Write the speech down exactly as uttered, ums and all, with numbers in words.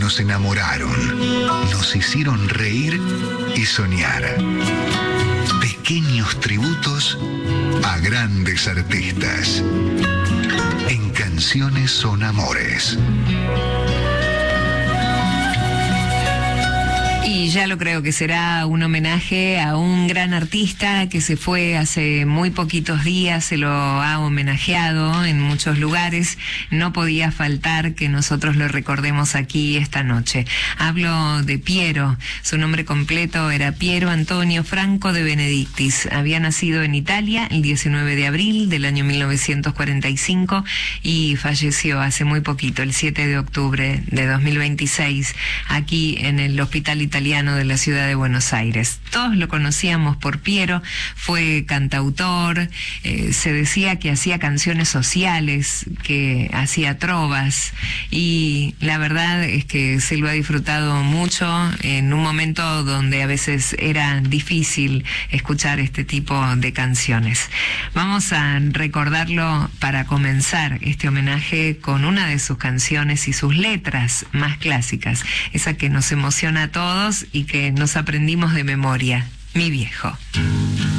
nos enamoraron, nos hicieron reír y soñar. Pequeños tributos a grandes artistas. En Canciones son Amores. Y ya lo creo que será un homenaje a un gran artista que se fue hace muy poquitos días, se lo ha homenajeado en muchos lugares. No podía faltar que nosotros lo recordemos aquí esta noche. Hablo de Piero. Su nombre completo era Piero Antonio Franco de Benedictis. Había nacido en Italia el diecinueve de abril del año mil novecientos cuarenta y cinco y falleció hace muy poquito, el siete de octubre de dos mil veintiséis, aquí en el Hospital Italiano de la ciudad de Buenos Aires. Todos lo conocíamos por Piero, fue cantautor, eh, se decía que hacía canciones sociales, que hacía trovas, y la verdad es que se lo ha disfrutado mucho en un momento donde a veces era difícil escuchar este tipo de canciones. Vamos a recordarlo para comenzar este homenaje con una de sus canciones y sus letras más clásicas, esa que nos emociona a todos y que nos aprendimos de memoria, Mi Viejo.